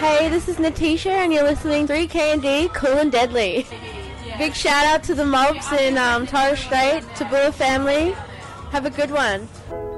Hey, this is Natisha, and you're listening to 3K&D, Cool and Deadly. Big shout out to the mobs in Torres Strait, Tabula family. Have a good one.